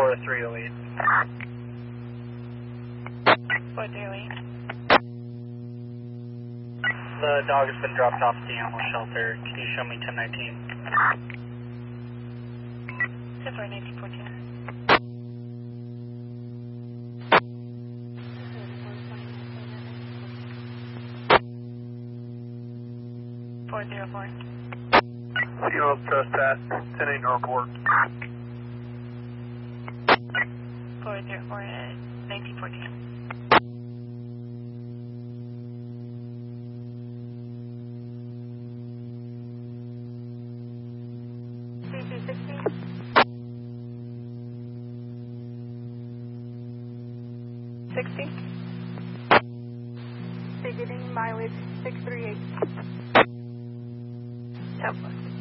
Florida 308. 408. The dog has been dropped off at the animal shelter. Can you show me 1019? 1914. Fuel trespass, 10-8 report. 404 at 1914. Beginning mileage 638. 10+.